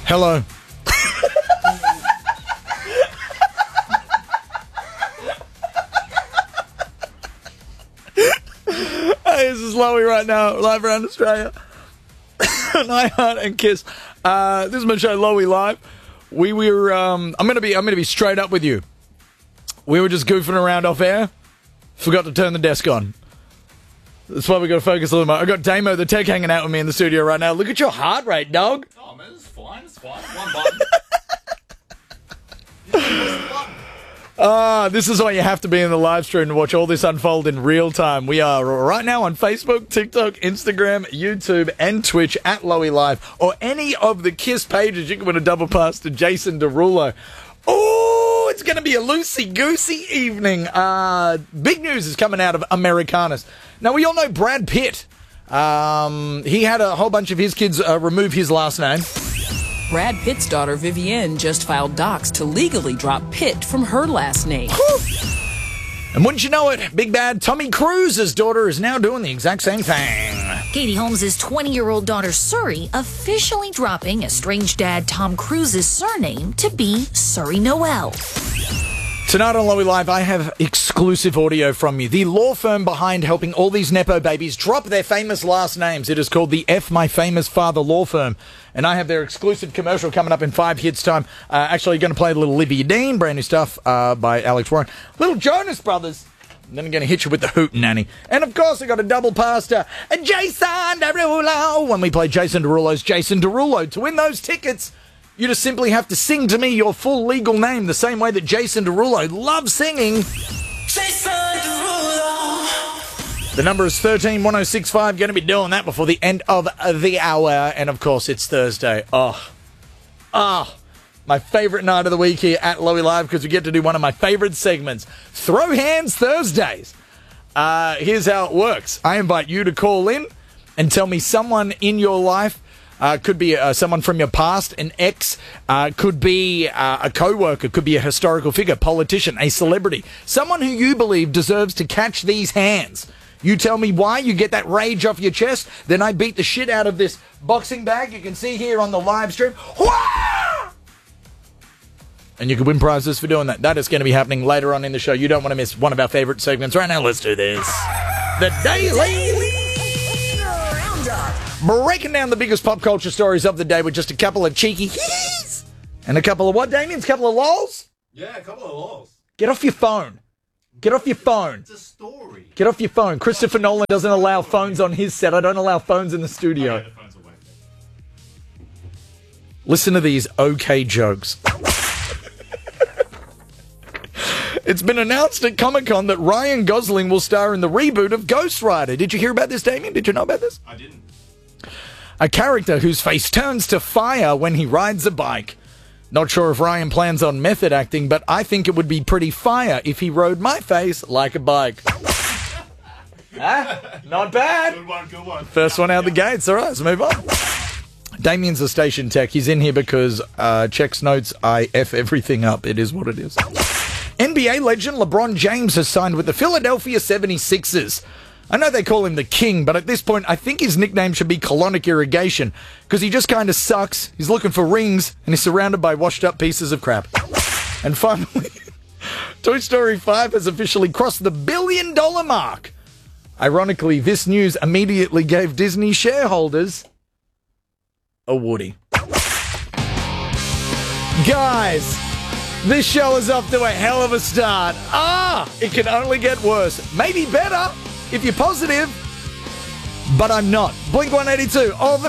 Hello. Hey, this is Lowy right now, live around Australia. On iHeart and Kiss. This is my show, Lowy Live. We were. I'm gonna be straight up with you. We were just goofing around off air. Forgot to turn the desk on. That's why we got to focus a little more. I got Damo the Tech hanging out with me in the studio right now. Look at your heart rate, dog. Oh man, it's fine. It's fine. One button. This is why you have to be in the live stream to watch all this unfold in real time. We are right now on Facebook, TikTok, Instagram, YouTube, and Twitch at Lowy Live, or any of the Kiss pages. You can win a double pass to Jason Derulo. Oh, it's going to be a loosey-goosey evening. Big news is coming out of Americanus. Now, we all know Brad Pitt. He had a whole bunch of his kids remove his last name. Brad Pitt's daughter, Vivienne, just filed docs to legally drop Pitt from her last name. And wouldn't you know it, Big Bad Tommy Cruise's daughter is now doing the exact same thing. Katie Holmes' 20-year-old daughter, Suri, officially dropping estranged dad Tom Cruise's surname to be Suri Noel. Tonight on Lowy Live, I have exclusive audio from you. The law firm behind helping all these Nepo babies drop their famous last names. It is called the F My Famous Father Law Firm. And I have their exclusive commercial coming up in 5 hits time. Actually, going to play a little Olivia Dean, brand new stuff by Alex Warren. Little Jonas Brothers. And then I'm going to hit you with the Hoot Nanny. And of course, I got a double pass to Jason Derulo. When we play Jason Derulo's Jason Derulo. To win those tickets, you just simply have to sing to me your full legal name the same way that Jason Derulo loves singing. Jason Derulo. The number is 131065. Going to be doing that before the end of the hour. And of course, it's Thursday. My favorite night of the week here at Lowy Live, because we get to do one of my favorite segments, Throw Hands Thursdays. Here's how it works. I invite you to call in and tell me someone in your life. Could be someone from your past, an ex, could be a co-worker, could be a historical figure, politician, a celebrity, someone who you believe deserves to catch these hands. You tell me why, you get that rage off your chest, then I beat the shit out of this boxing bag you can see here on the live stream. And you can win prizes for doing that. That is going to be happening later on in the show. You don't want to miss one of our favorite segments. Right now, let's do this. The Daily Breaking down the biggest pop culture stories of the day with just a couple of cheeky hees and a couple of what, Damien? A couple of lols? Yeah, a couple of laws. Get off your phone. Get off your phone. It's a story. Get off your phone. Christopher Nolan doesn't allow phones on his set. I don't allow phones in the studio. Okay, the phone's away. Listen to these okay jokes. It's been announced at Comic-Con that Ryan Gosling will star in the reboot of Ghost Rider. Did you hear about this, Damien? Did you know about this? I didn't. A character whose face turns to fire when he rides a bike. Not sure if Ryan plans on method acting, but I think it would be pretty fire if he rode my face like a bike. Not bad. Good one, good one. First one out the gates. All right, let's move on. Damien's a station tech. He's in here because checks notes, I F everything up. It is what it is. NBA legend LeBron James has signed with the Philadelphia 76ers. I know they call him the king, but at this point, I think his nickname should be Colonic Irrigation, because he just kind of sucks. He's looking for rings, and he's surrounded by washed-up pieces of crap. And finally, Toy Story 5 has officially crossed the $1 billion mark. Ironically, this news immediately gave Disney shareholders a Woody. Guys, this show is off to a hell of a start. It can only get worse. Maybe better if you're positive, but I'm not. Blink 182, all the